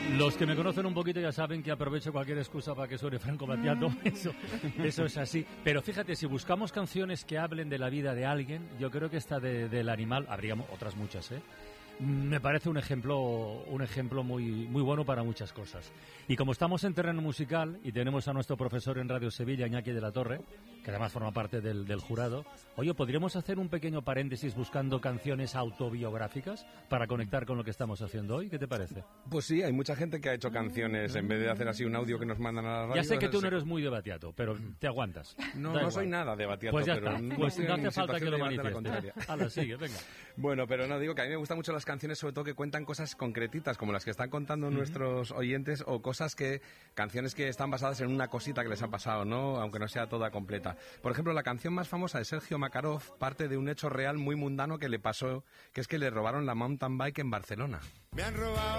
Los que me conocen un poquito ya saben que aprovecho cualquier excusa para que suene Franco Battiato, eso es así. Pero fíjate, si buscamos canciones que hablen de la vida de alguien, yo creo que esta del animal, habría otras muchas, me parece un ejemplo muy bueno para muchas cosas. Y como estamos en terreno musical y tenemos a nuestro profesor en Radio Sevilla, Iñaki de la Torre, que además forma parte del jurado, oye, ¿podríamos hacer un pequeño paréntesis buscando canciones autobiográficas para conectar con lo que estamos haciendo hoy? ¿Qué te parece? Pues sí, hay mucha gente que ha hecho canciones en vez de hacer así un audio que nos mandan a la radio. Ya sé que tú no eres muy de Battiato, pero te aguantas. No soy nada de Battiato. Pues ya pero está, pues no hace falta que lo manifiestes. manifiestes. Hala, sigue, venga. Bueno, pero no, digo que a mí me gustan mucho las canciones, sobre todo que cuentan cosas concretitas, como las que están contando nuestros oyentes, o canciones que están basadas en una cosita que les ha pasado, ¿no? Aunque no sea toda completa. Por ejemplo, la canción más famosa de Sergio Makarov parte de un hecho real muy mundano que le pasó, que es que le robaron la mountain bike en Barcelona. Me han robado